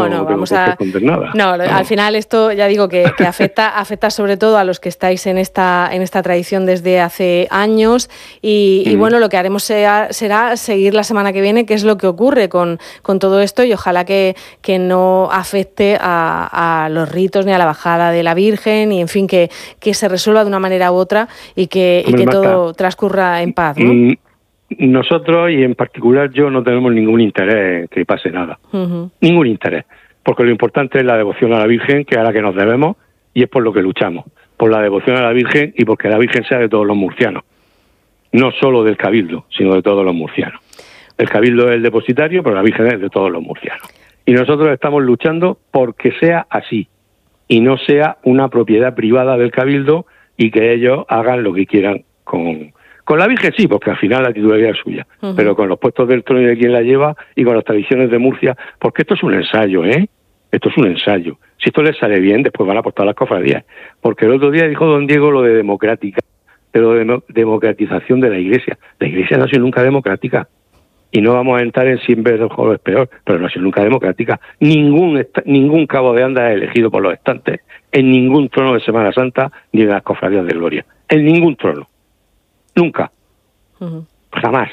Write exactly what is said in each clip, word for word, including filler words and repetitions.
no, no, no vamos a esconder nada. No, no, al final esto ya digo que, que afecta, afecta sobre todo a los que estáis en esta, en esta tradición desde hace años y, mm. y bueno, lo que haremos será, será seguir la semana que viene qué es lo que ocurre con, con todo esto y ojalá que, que no afecte a, a los ritos ni a la bajada de la Virgen y en fin, que, que se resuelva de una manera u otra y que, y que todo transcurra en paz, ¿no? Mm. Nosotros, y en particular yo, no tenemos ningún interés en que pase nada. Uh-huh. Ningún interés. Porque lo importante es la devoción a la Virgen, que es a la que nos debemos, y es por lo que luchamos. Por la devoción a la Virgen y porque la Virgen sea de todos los murcianos. No solo del Cabildo, sino de todos los murcianos. El Cabildo es el depositario, pero la Virgen es de todos los murcianos. Y nosotros estamos luchando porque sea así. Y no sea una propiedad privada del Cabildo y que ellos hagan lo que quieran con... Con la Virgen sí, porque al final la titularidad es suya, uh-huh. pero con los puestos del trono y de quien la lleva y con las tradiciones de Murcia, porque esto es un ensayo, ¿eh? Esto es un ensayo. Si esto les sale bien, después van a aportar las cofradías. Porque el otro día dijo don Diego lo de democrática, de lo de democratización de la Iglesia. La Iglesia no ha sido nunca democrática. Y no vamos a entrar en si en vez del juego es peor, pero no ha sido nunca democrática. Ningún ningún cabo de anda es elegido por los estantes, en ningún trono de Semana Santa ni de las cofradías de Gloria. En ningún trono. Nunca. Uh-huh. Jamás.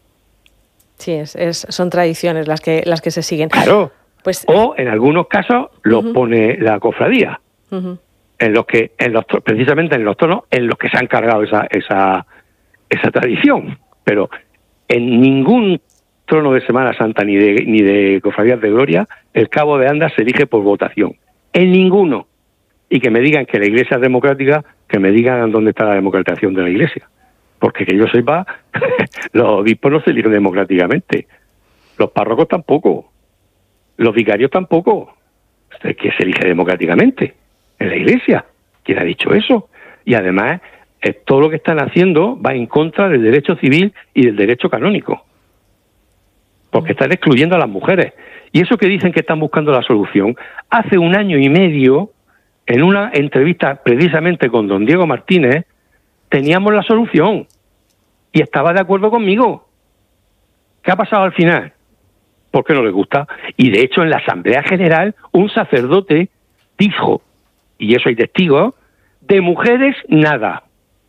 Sí, es, es, son tradiciones las que las que se siguen. Claro. Pues, o en algunos casos lo uh-huh. pone la cofradía. Uh-huh. En los que, en los precisamente en los tronos en los que se han cargado esa, esa, esa tradición. Pero en ningún trono de Semana Santa ni de ni de cofradías de Gloria el cabo de anda se elige por votación. En ninguno. Y que me digan que la Iglesia es democrática, que me digan dónde está la democratización de la Iglesia. Porque que yo sepa, los obispos no se eligen democráticamente, los párrocos tampoco, los vicarios tampoco, es que se elige democráticamente en la Iglesia. ¿Quién ha dicho eso? Y además, eh, todo lo que están haciendo va en contra del derecho civil y del derecho canónico, porque están excluyendo a las mujeres. Y eso que dicen que están buscando la solución, hace un año y medio, en una entrevista precisamente con don Diego Martínez, teníamos la solución y estaba de acuerdo conmigo. ¿Qué ha pasado al final? ¿Por qué no les gusta? Y de hecho en la Asamblea General un sacerdote dijo, y eso hay testigos, de mujeres nada.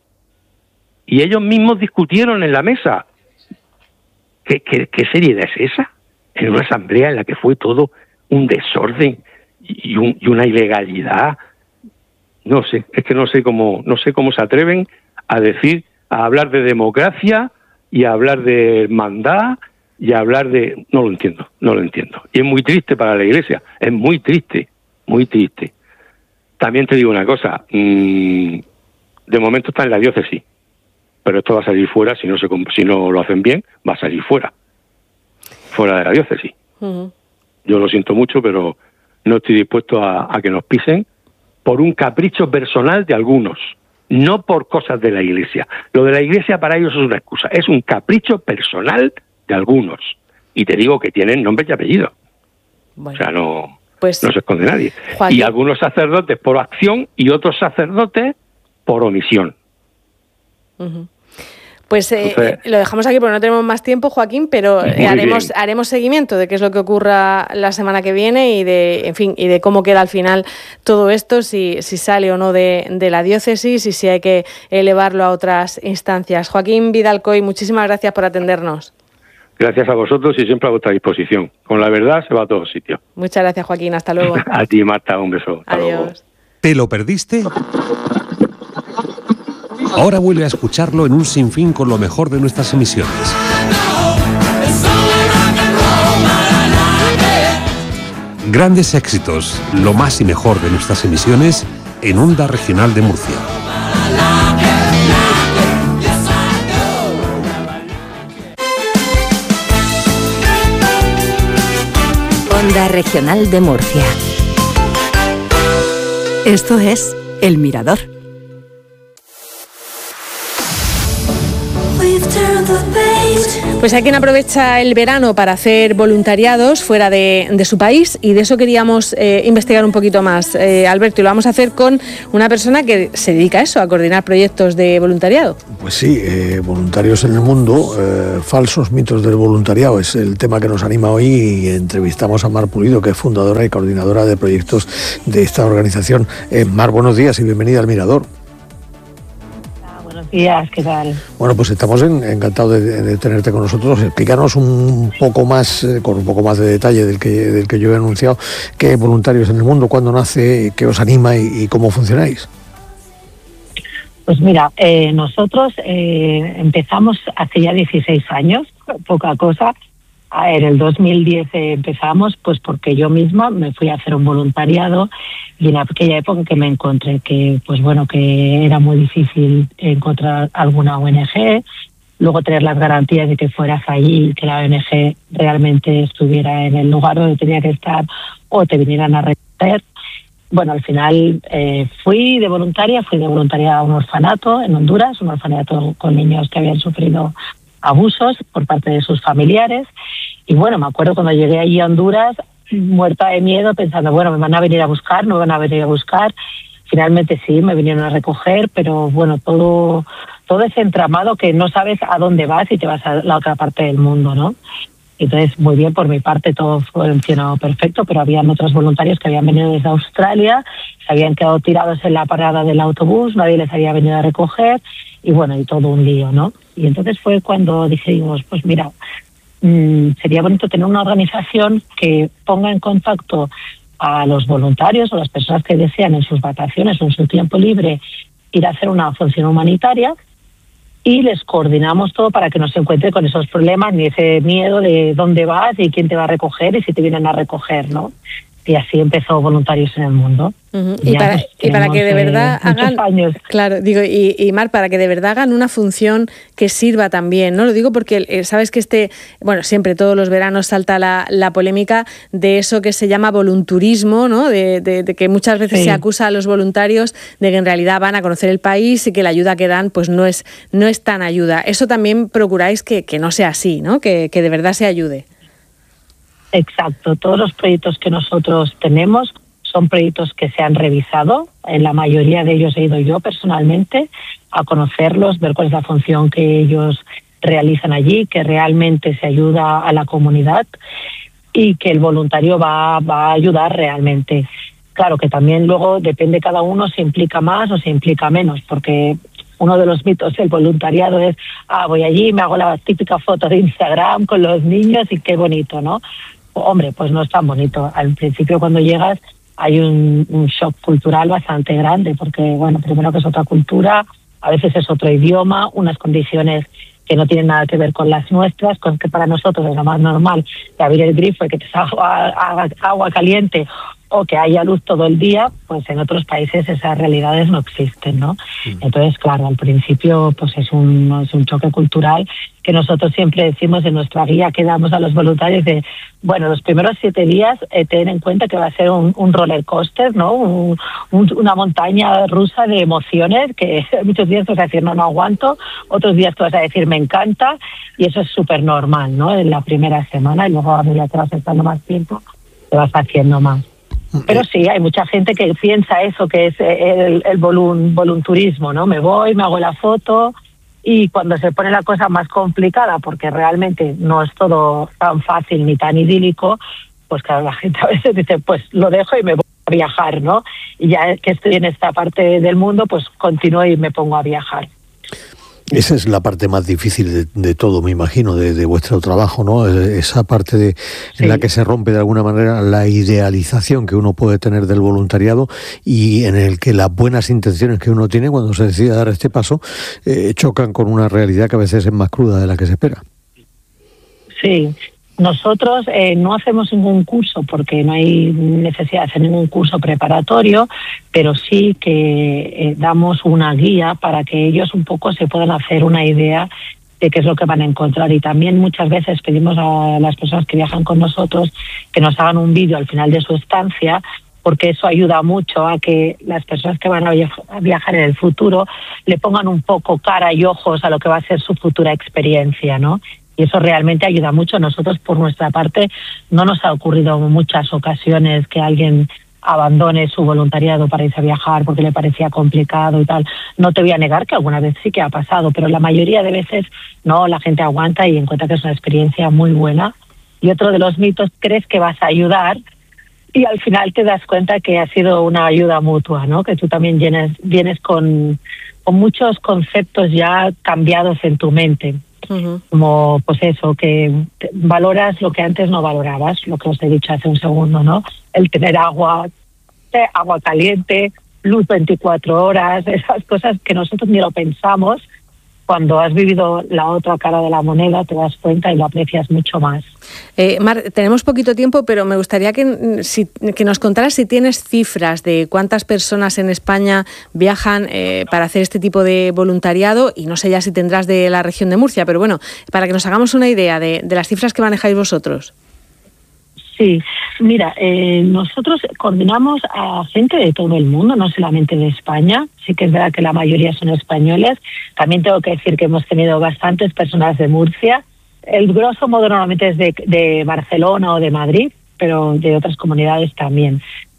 Y ellos mismos discutieron en la mesa. ¿Qué, qué, qué seriedad es esa? En una asamblea en la que fue todo un desorden y, un, y una ilegalidad. No sé, es que no sé cómo, no sé cómo se atreven a decir, a hablar de democracia y a hablar de hermandad y a hablar de... No lo entiendo, no lo entiendo. Y es muy triste para la Iglesia, es muy triste, muy triste. También te digo una cosa, mmm, de momento está en la diócesis, pero esto va a salir fuera, si no se si no lo hacen bien, va a salir fuera, fuera de la diócesis. Uh-huh. Yo lo siento mucho, pero no estoy dispuesto a, a que nos pisen por un capricho personal de algunos. No por cosas de la Iglesia. Lo de la Iglesia para ellos es una excusa. Es un capricho personal de algunos. Y te digo que tienen nombres y apellidos. Bueno, o sea, no, pues, no se esconde nadie. Joaquín. Y algunos sacerdotes por acción y otros sacerdotes por omisión. Uh-huh. Pues eh, Entonces, lo dejamos aquí porque no tenemos más tiempo, Joaquín, pero eh, haremos haremos seguimiento de qué es lo que ocurra la semana que viene y de, en fin, y de cómo queda al final todo esto, si, si sale o no de, de la diócesis y si hay que elevarlo a otras instancias. Joaquín Vidal Coy, muchísimas gracias por atendernos. Gracias a vosotros y siempre a vuestra disposición. Con la verdad se va a todos sitios. Muchas gracias, Joaquín. Hasta luego. A ti, Marta, un beso. Hasta Adiós. Luego. ¿Te lo perdiste? Ahora vuelve a escucharlo en un sinfín con lo mejor de nuestras emisiones. Grandes éxitos, lo más y mejor de nuestras emisiones en Onda Regional de Murcia. Onda Regional de Murcia. Esto es El Mirador. We've turned the page. Pues hay quien aprovecha el verano para hacer voluntariados fuera de, de su país y de eso queríamos eh, investigar un poquito más, eh, Alberto, y lo vamos a hacer con una persona que se dedica a eso, a coordinar proyectos de voluntariado. Pues sí, eh, voluntarios en el mundo, eh, falsos mitos del voluntariado, es el tema que nos anima hoy y entrevistamos a Mar Pulido, que es fundadora y coordinadora de proyectos de esta organización. Eh, Mar, buenos días y bienvenida al Mirador. Buenos días, ¿qué tal? Bueno, pues estamos en, encantados de, de tenerte con nosotros. Explícanos un poco más, eh, con un poco más de detalle del que, del que yo he anunciado, qué hay voluntarios en el mundo, cuándo nace, qué os anima y, y cómo funcionáis. Pues mira, eh, nosotros eh, empezamos hace ya dieciséis años, poca cosa. En el dos mil diez empezamos pues porque yo misma me fui a hacer un voluntariado y en aquella época que me encontré que pues bueno que era muy difícil encontrar alguna O N G, luego tener las garantías de que fueras allí y que la O N G realmente estuviera en el lugar donde tenía que estar o te vinieran a recoger. Bueno, al final eh, fui de voluntaria, fui de voluntaria a un orfanato en Honduras, un orfanato con niños que habían sufrido abusos por parte de sus familiares. Y bueno, me acuerdo cuando llegué allí a Honduras, muerta de miedo, pensando, bueno, me van a venir a buscar, no me van a venir a buscar. Finalmente sí, me vinieron a recoger, pero bueno, todo, todo ese entramado que no sabes a dónde vas y te vas a la otra parte del mundo, ¿no? Entonces, muy bien, por mi parte todo funcionó perfecto, pero habían otros voluntarios que habían venido desde Australia, se habían quedado tirados en la parada del autobús, nadie les había venido a recoger, y bueno, y todo un lío, ¿no? Y entonces fue cuando dijimos, pues mira, mmm, sería bonito tener una organización que ponga en contacto a los voluntarios o las personas que desean en sus vacaciones o en su tiempo libre ir a hacer una función humanitaria, y les coordinamos todo para que no se encuentre con esos problemas ni ese miedo de dónde vas y quién te va a recoger y si te vienen a recoger, ¿no? Y así empezó Voluntarios en el Mundo. Uh-huh. Y, para, pues, y para que de verdad eh, hagan, años. claro, digo, y, y Mar, para que de verdad hagan una función que sirva también, ¿no? Lo digo porque eh, sabes que este, bueno, siempre todos los veranos salta la, la polémica de eso que se llama volunturismo, ¿no? De, de, de que muchas veces sí. se acusa a los voluntarios de que en realidad van a conocer el país y que la ayuda que dan, pues no es, no es tan ayuda. Eso también procuráis que, que no sea así, ¿no? Que, que de verdad se ayude. Exacto, todos los proyectos que nosotros tenemos son proyectos que se han revisado, en la mayoría de ellos he ido yo personalmente a conocerlos, ver cuál es la función que ellos realizan allí, que realmente se ayuda a la comunidad y que el voluntario va, va a ayudar realmente. Claro que también luego depende cada uno si implica más o si implica menos, porque uno de los mitos del voluntariado es, ah, voy allí, me hago la típica foto de Instagram con los niños y qué bonito, ¿no? Hombre, pues no es tan bonito. Al principio cuando llegas hay un, un shock cultural bastante grande porque, bueno, primero que es otra cultura, a veces es otro idioma, unas condiciones que no tienen nada que ver con las nuestras, con que para nosotros es lo más normal de abrir el grifo y que te salga agua, agua caliente o que haya luz todo el día, pues en otros países esas realidades no existen, ¿no? Sí. Entonces, claro, al principio pues es un, es un choque cultural que nosotros siempre decimos en nuestra guía que damos a los voluntarios de, bueno, los primeros siete días eh, ten en cuenta que va a ser un, un roller coaster, ¿no? Un, un, una montaña rusa de emociones que muchos días vas a decir, no, no aguanto, otros días tú vas a decir, me encanta, y eso es súper normal, ¿no? En la primera semana y luego a medida que vas estando más tiempo te vas haciendo más. Pero sí, hay mucha gente que piensa eso, que es el, el volunturismo, ¿no? Me voy, me hago la foto y cuando se pone la cosa más complicada, porque realmente no es todo tan fácil ni tan idílico, pues claro, la gente a veces dice, pues lo dejo y me voy a viajar, ¿no? Y ya que estoy en esta parte del mundo, pues continúo y me pongo a viajar. Esa es la parte más difícil de, de todo, me imagino, de, de vuestro trabajo, ¿no? Esa parte de, sí. en la que se rompe de alguna manera la idealización que uno puede tener del voluntariado y en el que las buenas intenciones que uno tiene cuando se decide dar este paso eh, chocan con una realidad que a veces es más cruda de la que se espera. Sí. Nosotros eh, no hacemos ningún curso porque no hay necesidad de hacer ningún curso preparatorio, pero sí que eh, damos una guía para que ellos un poco se puedan hacer una idea de qué es lo que van a encontrar. Y también muchas veces pedimos a las personas que viajan con nosotros que nos hagan un vídeo al final de su estancia, porque eso ayuda mucho a que las personas que van a viajar en el futuro le pongan un poco cara y ojos a lo que va a ser su futura experiencia, ¿no? Y eso realmente ayuda mucho. Nosotros, por nuestra parte, no nos ha ocurrido en muchas ocasiones que alguien abandone su voluntariado para irse a viajar porque le parecía complicado y tal. No te voy a negar que alguna vez sí que ha pasado, pero la mayoría de veces no, la gente aguanta y encuentra que es una experiencia muy buena. Y otro de los mitos, crees que vas a ayudar y al final te das cuenta que ha sido una ayuda mutua, ¿no? Que tú también vienes, vienes con, con muchos conceptos ya cambiados en tu mente. Uh-huh. Como pues eso, que valoras lo que antes no valorabas, lo que os he dicho hace un segundo, ¿no? El tener agua, agua caliente, luz veinticuatro horas, esas cosas que nosotros ni lo pensamos. Cuando has vivido la otra cara de la moneda te das cuenta y lo aprecias mucho más. Eh, Mar, tenemos poquito tiempo, pero me gustaría que, si, que nos contaras si tienes cifras de cuántas personas en España viajan eh, para hacer este tipo de voluntariado, y no sé ya si tendrás de la región de Murcia, pero bueno, para que nos hagamos una idea de, de las cifras que manejáis vosotros. Sí, mira, eh, nosotros coordinamos a gente de todo el mundo, no solamente de España. Sí que es verdad que la mayoría son españoles. También tengo que decir que hemos tenido bastantes personas de Murcia. El grosso modo normalmente es de, de Barcelona o de Madrid, pero de otras comunidades también.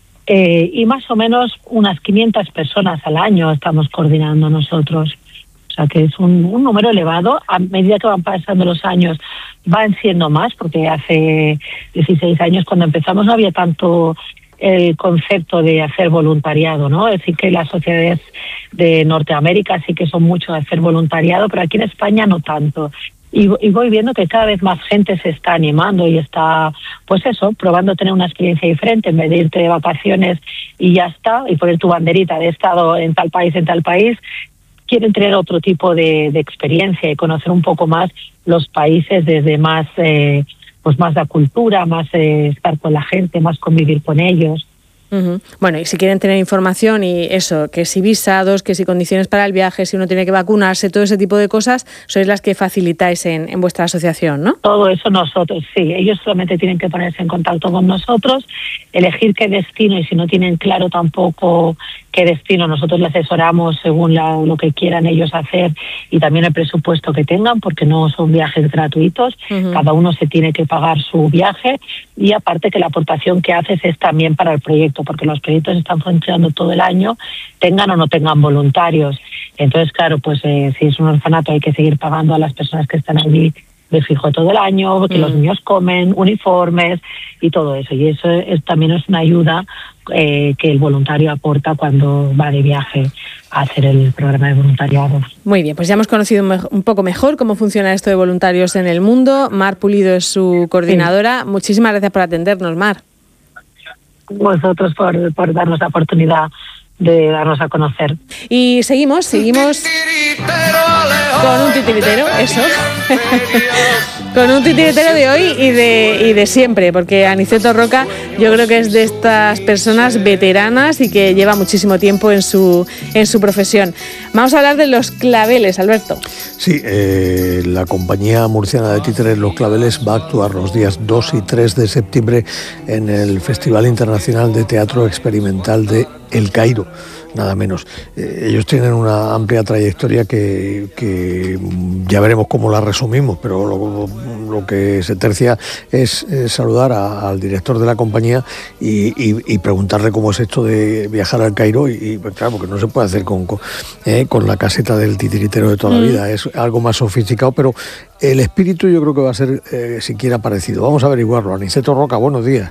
Eh, y más o menos unas quinientas personas al año estamos coordinando nosotros. O sea que es un, un número elevado. A medida que van pasando los años van siendo más, porque hace dieciséis años cuando empezamos no había tanto el concepto de hacer voluntariado, ¿no? Es decir, que las sociedades de Norteamérica sí que son mucho de hacer voluntariado, pero aquí en España no tanto. Y, y voy viendo que cada vez más gente se está animando y está, pues eso, probando tener una experiencia diferente en vez de irte de vacaciones y ya está, y poner tu banderita de estado en tal país, en tal país. Quieren tener otro tipo de, de experiencia y conocer un poco más los países desde más, eh, pues más la cultura, más eh, estar con la gente, más convivir con ellos. Uh-huh. Bueno, y si quieren tener información y eso, que si visados, que si condiciones para el viaje, si uno tiene que vacunarse, todo ese tipo de cosas, sois las que facilitáis en, en vuestra asociación, ¿no? Todo eso nosotros, sí. Ellos solamente tienen que ponerse en contacto con nosotros, elegir qué destino, y si no tienen claro tampoco qué destino, nosotros les asesoramos según la, lo que quieran ellos hacer y también el presupuesto que tengan, porque no son viajes gratuitos. Uh-huh. Cada uno se tiene que pagar su viaje, y aparte que la aportación que haces es también para el proyecto, porque los proyectos están funcionando todo el año, tengan o no tengan voluntarios. Entonces, claro, pues eh, si es un orfanato hay que seguir pagando a las personas que están allí de fijo todo el año, que mm. los niños comen, uniformes y todo eso. Y eso es, también es una ayuda eh, que el voluntario aporta cuando va de viaje a hacer el programa de voluntariado. Muy bien, pues ya hemos conocido un poco mejor cómo funciona esto de voluntarios en el mundo. Mar Pulido es su coordinadora. Sí. Muchísimas gracias por atendernos, Mar. Vosotros por, por darnos la oportunidad de darnos a conocer. Y seguimos, seguimos con un titiritero, eso. Con un titiritero de hoy y de, y de siempre, porque Aniceto Roca yo creo que es de estas personas veteranas y que lleva muchísimo tiempo en su, en su profesión. Vamos a hablar de los claveles, Alberto. Sí, eh, la compañía murciana de títeres Los Claveles va a actuar los días dos y tres de septiembre en el Festival Internacional de Teatro Experimental de El Cairo, nada menos. Eh, ellos tienen una amplia trayectoria que, que ya veremos cómo la resumimos, pero lo, lo que se tercia es eh, saludar a, al director de la compañía y, y, y preguntarle cómo es esto de viajar al Cairo, y, y pues claro, porque no se puede hacer con, con, eh, con la caseta del titiritero de toda mm. la vida, es algo más sofisticado, pero el espíritu yo creo que va a ser eh, siquiera parecido. Vamos a averiguarlo. Aniceto Roca, buenos días.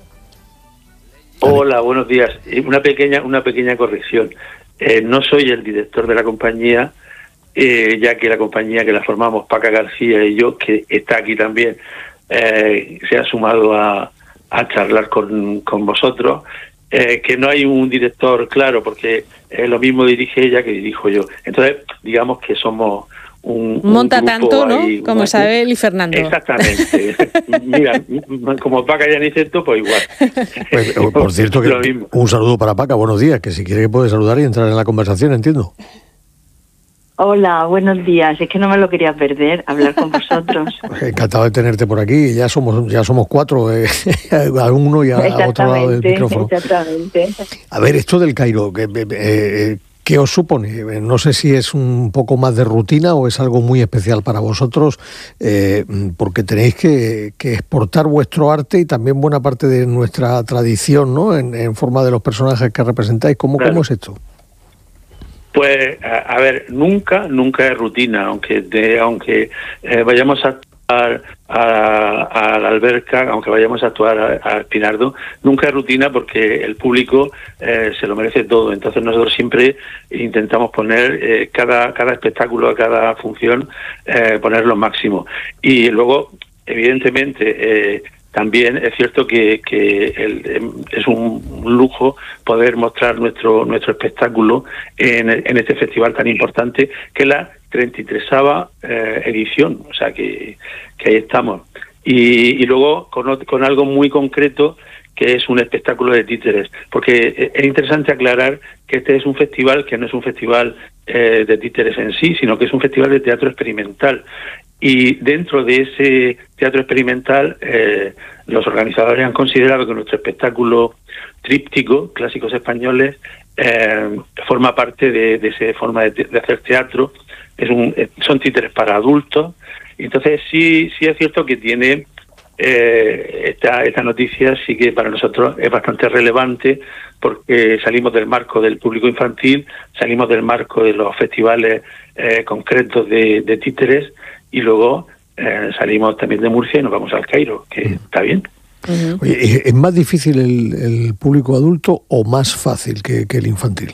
Hola, buenos días. Una pequeña una pequeña corrección. Eh, no soy el director de la compañía, eh, ya que la compañía que la formamos, Paca García y yo, que está aquí también, eh, se ha sumado a, a charlar con, con vosotros, eh, que no hay un director claro, porque eh, lo mismo dirige ella que dirijo yo. Entonces, digamos que somos un, monta un tanto, ¿no? Ahí, como una, Isabel y Fernando. Exactamente. Mira, como Paca y Aniceto, pues igual. Pues, por cierto, que un saludo para Paca, buenos días, que si quiere que puede saludar y entrar en la conversación, entiendo. Hola, buenos días. Es que no me lo quería perder, hablar con vosotros. Encantado de tenerte por aquí. Ya somos ya somos cuatro, eh, a uno y a, a otro lado del micrófono. Exactamente. A ver, esto del Cairo, que, eh, ¿Qué os supone? No sé si es un poco más de rutina o es algo muy especial para vosotros, eh, porque tenéis que, que exportar vuestro arte y también buena parte de nuestra tradición, ¿no? En, en forma de los personajes que representáis. ¿Cómo, claro. ¿Cómo es esto? Pues, a, a ver, nunca, nunca es rutina, aunque de, aunque eh, vayamos a actuar a, a la alberca, aunque vayamos a actuar a, a Espinardo, nunca es rutina porque el público eh, se lo merece todo. Entonces nosotros siempre intentamos poner eh, cada, cada espectáculo, a cada función, eh, poner lo máximo. Y luego, evidentemente, eh, también es cierto que, que el, es un lujo poder mostrar nuestro nuestro espectáculo en, en este festival tan importante que es la treinta y tresava eh, edición, o sea que, que ahí estamos. Y, y luego con, con algo muy concreto que es un espectáculo de títeres, porque es interesante aclarar que este es un festival que no es un festival eh, de títeres en sí, sino que es un festival de teatro experimental. Y dentro de ese teatro experimental, eh, los organizadores han considerado que nuestro espectáculo tríptico, Clásicos Españoles, eh, forma parte de, de esa forma de, de hacer teatro. Es un, son títeres para adultos. Entonces sí, sí es cierto que tiene eh, esta, esta noticia, sí que para nosotros es bastante relevante porque salimos del marco del público infantil, salimos del marco de los festivales eh, concretos de, de títeres. Y luego eh, salimos también de Murcia y nos vamos al Cairo, que uh-huh. está bien. Uh-huh. Oye, ¿es más difícil el, el público adulto o más fácil que, que el infantil?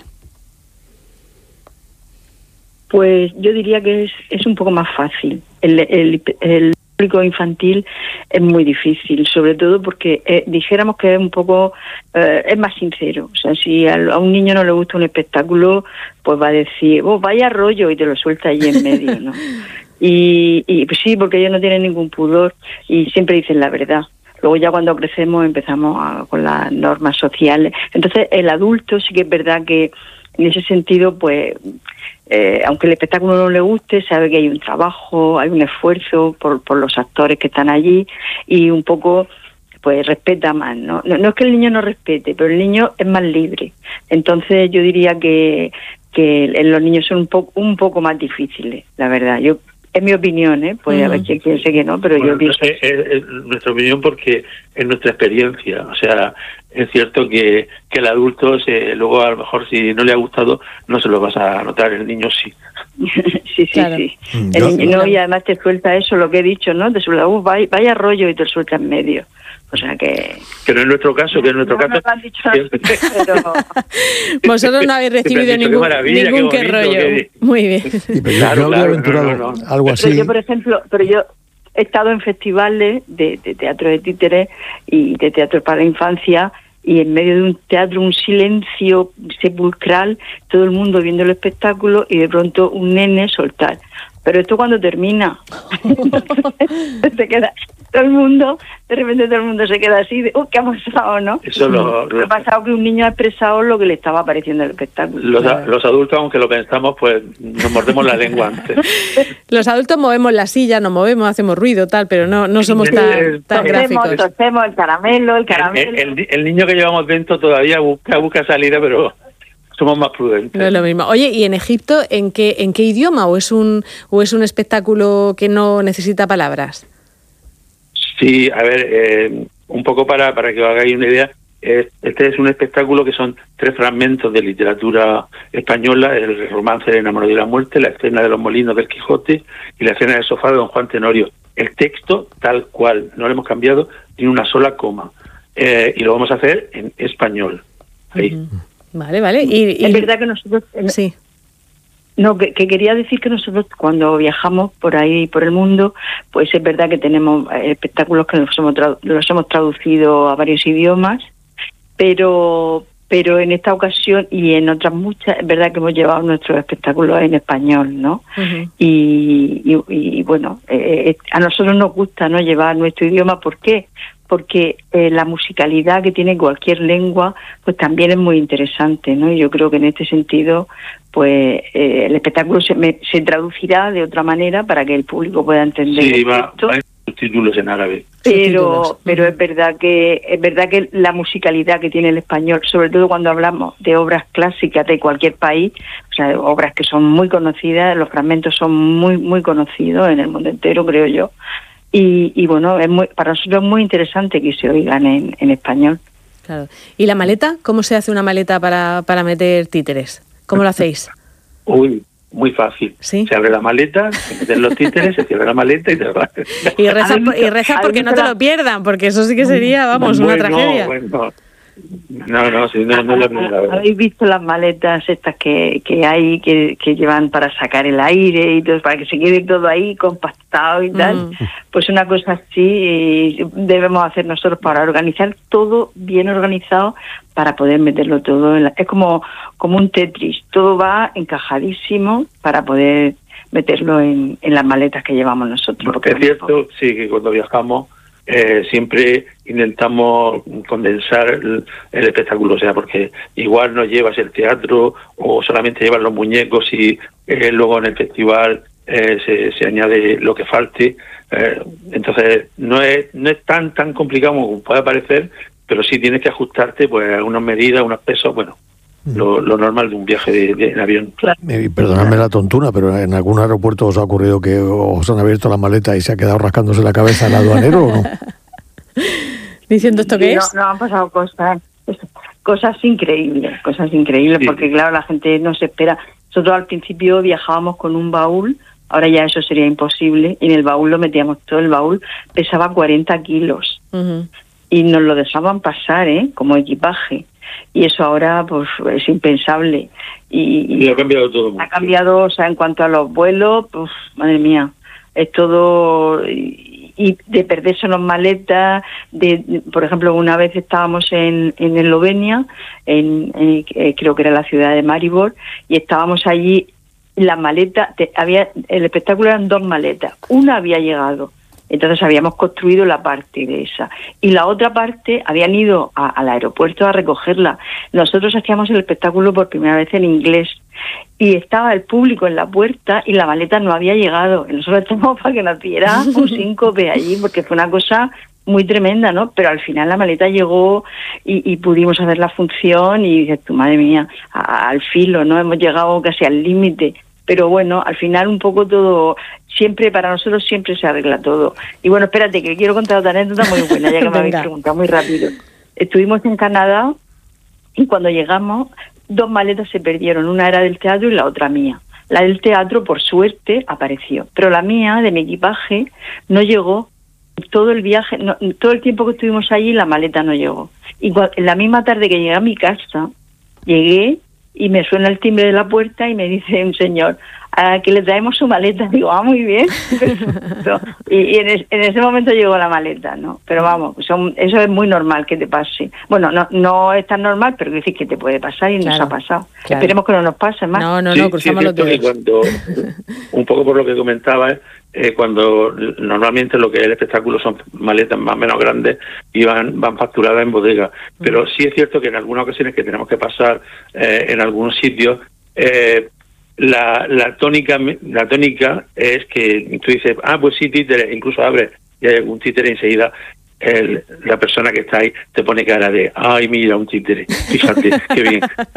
Pues yo diría que es, es un poco más fácil. El, el, el público infantil es muy difícil, sobre todo porque eh, dijéramos que es un poco, eh, es más sincero. O sea, si a, a un niño no le gusta un espectáculo, pues va a decir, oh, vaya rollo, y te lo suelta ahí en medio, ¿no? Y, y pues sí, porque ellos no tienen ningún pudor y siempre dicen la verdad. Luego ya cuando crecemos empezamos a, con las normas sociales. Entonces el adulto sí que es verdad que en ese sentido, pues, eh, aunque el espectáculo no le guste, sabe que hay un trabajo, hay un esfuerzo por, por los actores que están allí y un poco pues respeta más, ¿no? No, no es que el niño no respete, pero el niño es más libre. Entonces yo diría que, que los niños son un poco, un poco más difíciles, la verdad. Yo Es mi opinión, ¿eh? Puede haber quien piense que no, pero bueno, yo pienso... Es, es, es nuestra opinión porque es nuestra experiencia. O sea, es cierto que, que el adulto, se, luego a lo mejor si no le ha gustado, no se lo vas a notar, el niño sí. sí, sí, claro. sí. El niño, no, y además te suelta eso, lo que he dicho, ¿no? Te suelta, uh, vaya, vaya rollo y te suelta en medio. O sea que... Que no es nuestro caso, que es nuestro no caso... Nos lo han dicho así, pero... Vosotros no habéis recibido ningún, ningún qué rollo. Que... Muy bien. Sí, pero claro, yo claro, aventurado no, no, no. algo así. Pero yo, por ejemplo, pero yo he estado en festivales de, de teatro de títeres y de teatro para la infancia y en medio de un teatro un silencio sepulcral, todo el mundo viendo el espectáculo y de pronto un nene soltar. Pero esto cuando termina, se queda todo el mundo, de repente todo el mundo se queda así, de, ¡uh, qué ha pasado!, ¿no? Eso lo, lo, ha pasado que un niño ha expresado lo que le estaba pareciendo el espectáculo. Los, los adultos, aunque lo pensamos, pues nos mordemos la lengua antes. Los adultos movemos la silla, nos movemos, hacemos ruido, tal, pero no no somos tan, tan gráficos. Hacemos el caramelo, el caramelo. El, el, el niño que llevamos dentro todavía busca, busca salida, pero... somos más prudentes. No es lo mismo. Oye, ¿y en Egipto en qué en qué idioma o es un o es un espectáculo que no necesita palabras? Sí, a ver, eh, un poco para para que os hagáis una idea, eh, este es un espectáculo que son tres fragmentos de literatura española: el romance del enamorado y la muerte, la escena de los molinos del Quijote y la escena del sofá de don Juan Tenorio. El texto tal cual, no lo hemos cambiado, tiene una sola coma, eh, y lo vamos a hacer en español. Ahí. Uh-huh. Vale, vale. Y, y... Es verdad que nosotros... Sí. No, que, que quería decir que nosotros cuando viajamos por ahí, por el mundo, pues es verdad que tenemos espectáculos que los hemos, tradu- los hemos traducido a varios idiomas, pero pero en esta ocasión y en otras muchas, es verdad que hemos llevado nuestros espectáculos en español, ¿no? Uh-huh. Y, y, y bueno, eh, a nosotros nos gusta, ¿no?, llevar nuestro idioma. ¿Por qué? Porque eh, la musicalidad que tiene cualquier lengua, pues también es muy interesante, ¿no? Y yo creo que en este sentido, pues eh, el espectáculo se, me, se traducirá de otra manera para que el público pueda entender sí, va, esto. Va. subtítulos en árabe. Pero pero es verdad que es verdad que la musicalidad que tiene el español, sobre todo cuando hablamos de obras clásicas de cualquier país, o sea, obras que son muy conocidas, los fragmentos son muy muy conocidos en el mundo entero, creo yo. Y, y bueno, es muy, para nosotros es muy interesante que se oigan en, en español. Claro. ¿Y la maleta? ¿Cómo se hace una maleta para, para meter títeres? ¿Cómo lo hacéis? Uy, muy fácil. ¿Sí? Se abre la maleta, se meten los títeres, se cierra la maleta y te va. Y rezas y reza porque no te lo pierdan, porque eso sí que sería, vamos, bueno, una tragedia. Bueno. No, no, sí, no, no es la primera vez. ¿Habéis visto las maletas estas que, que hay, que, que llevan para sacar el aire y todo, para que se quede todo ahí compactado y tal? Mm. Pues una cosa así debemos hacer nosotros para organizar todo bien organizado para poder meterlo todo en la, es como, como un Tetris, todo va encajadísimo para poder meterlo en, en las maletas que llevamos nosotros. Porque es cierto, sí, que cuando viajamos Eh, siempre intentamos condensar el, el espectáculo, o sea, porque igual no llevas el teatro o solamente llevas los muñecos y eh, luego en el festival eh, se, se añade lo que falte, eh, entonces no es no es tan tan complicado como puede parecer, pero sí tienes que ajustarte pues a unas medidas, unos pesos, bueno, Lo, lo normal de un viaje de, de, en avión. Claro. Eh, perdonadme la tontuna, pero ¿en algún aeropuerto os ha ocurrido que os han abierto la maleta y se ha quedado rascándose la cabeza el aduanero o no? ¿Diciendo esto qué no, es? No, han pasado cosas, cosas increíbles, cosas increíbles, sí. Porque claro, la gente no se espera. Nosotros al principio viajábamos con un baúl, ahora ya eso sería imposible, y en el baúl lo metíamos todo, el baúl pesaba cuarenta kilos, uh-huh. Y nos lo dejaban pasar, ¿eh? Como equipaje. Y eso ahora pues es impensable y, y ha cambiado todo mucho. Ha cambiado, o sea, en cuanto a los vuelos, pues madre mía, es todo, y, y de perderse las maletas, de, de por ejemplo, una vez estábamos en, en Eslovenia, en, en eh, creo que era la ciudad de Maribor, y estábamos allí, la maleta, te, había el espectáculo eran dos maletas, una había llegado. Entonces habíamos construido la parte de esa. Y la otra parte habían ido a, al aeropuerto a recogerla. Nosotros hacíamos el espectáculo por primera vez en inglés. Y estaba el público en la puerta y la maleta no había llegado. Y nosotros estábamos para que nos diera un síncope allí, porque fue una cosa muy tremenda, ¿no? Pero al final la maleta llegó y, y pudimos hacer la función y dices, tu madre mía, a, al filo, ¿no? Hemos llegado casi al límite. Pero bueno, al final un poco todo, siempre para nosotros siempre se arregla todo. Y bueno, espérate, que quiero contar otra anécdota muy buena, ya que me habéis preguntado muy rápido. Estuvimos en Canadá y cuando llegamos, dos maletas se perdieron, una era del teatro y la otra mía. La del teatro, por suerte, apareció, pero la mía, de mi equipaje, no llegó. Todo el viaje, no, todo el tiempo que estuvimos allí, la maleta no llegó. Y en la misma tarde que llegué a mi casa, llegué y me suena el timbre de la puerta y me dice un señor, a que le traemos su maleta. Digo, ah, muy bien. y y en, es, en ese momento llegó la maleta, ¿no? Pero vamos, son, eso es muy normal que te pase. Bueno, no no es tan normal, pero decir que te puede pasar y claro, nos ha pasado. Claro. Esperemos que no nos pase más. No, no, sí, no, cruzamos sí, los dedos. Cuando, un poco por lo que comentaba, eh, cuando normalmente lo que es el espectáculo son maletas más o menos grandes y van, van facturadas en bodega. Pero sí es cierto que en algunas ocasiones que tenemos que pasar eh, en algunos sitios, eh, La, la tónica la tónica es que tú dices, ah, pues sí, títere, incluso abres y hay algún títere enseguida el, la persona que está ahí te pone cara de, ay, mira, un títere, fíjate, qué bien.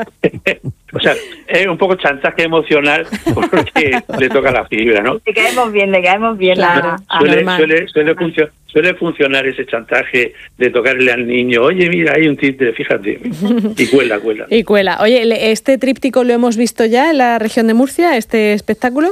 O sea, es un poco chantaje emocional porque le toca la fibra, ¿no? Le caemos bien, le caemos bien. Claro, la, suele, suele, suele, funcio, suele funcionar ese chantaje de tocarle al niño, oye, mira, hay un títere, fíjate, y cuela, cuela. Y cuela. Oye, ¿este tríptico lo hemos visto ya en la región de Murcia, este espectáculo?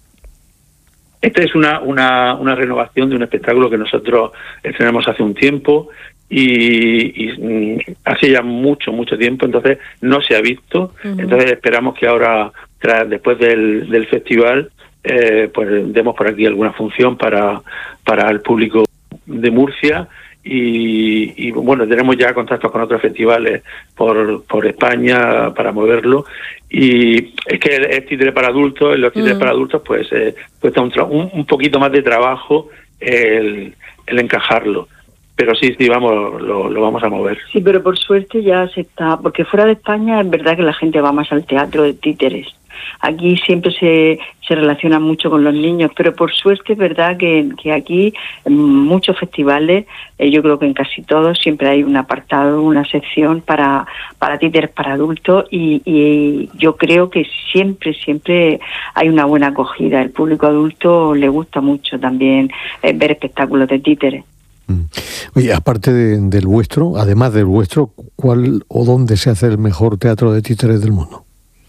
Esta es una, una, una renovación de un espectáculo que nosotros estrenamos hace un tiempo y, y hace ya mucho, mucho tiempo, entonces no se ha visto. Uh-huh. Entonces esperamos que ahora, tras, después del, del festival, eh, pues demos por aquí alguna función para, para el público de Murcia. Y, y bueno, tenemos ya contactos con otros festivales por por España para moverlo, y es que es títere para adultos, en los títeres mm. para adultos pues eh, cuesta un, un, un poquito más de trabajo el, el encajarlo, pero sí, sí, vamos, lo, lo vamos a mover. Sí, pero por suerte ya se está, porque fuera de España es verdad que la gente va más al teatro de títeres. Aquí siempre se, se relaciona mucho con los niños, pero por suerte es verdad que, que aquí en muchos festivales, eh, yo creo que en casi todos, siempre hay un apartado, una sección para, para títeres para adultos y, y yo creo que siempre, siempre hay una buena acogida. El público adulto le gusta mucho también eh, ver espectáculos de títeres. Oye, aparte de, del vuestro, además del vuestro, ¿cuál o dónde se hace el mejor teatro de títeres del mundo?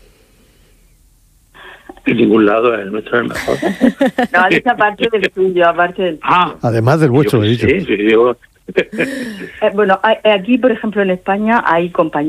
En ningún lado, el nuestro es el mejor. No, es aparte del tuyo, aparte del tuyo. Ah, además del vuestro, he dicho. Sí, sí, digo. eh, bueno, hay, aquí, por ejemplo, en España hay compañías